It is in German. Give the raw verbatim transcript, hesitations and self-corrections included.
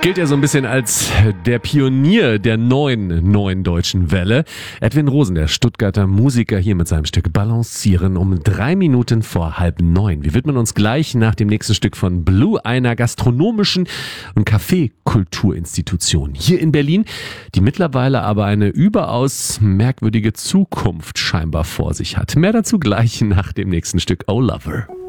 Gilt ja so ein bisschen als der Pionier der neuen, neuen deutschen Welle. Edwin Rosen, der Stuttgarter Musiker, hier mit seinem Stück Balancieren um drei Minuten vor halb neun. Wir widmen uns gleich nach dem nächsten Stück von Blue, einer gastronomischen und Kaffeekulturinstitution hier in Berlin, die mittlerweile aber eine überaus merkwürdige Zukunft scheinbar vor sich hat. Mehr dazu gleich nach dem nächsten Stück Oh Lover.